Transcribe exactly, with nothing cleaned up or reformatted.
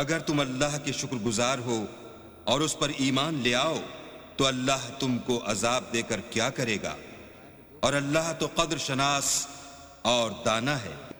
अगर तुम अल्लाह के शुक्रगुजार हो और उस पर ईमान ले आओ तो अल्लाह तुमको अजाब देकर क्या करेगा, और अल्लाह तो कद्र शनास और दाना है।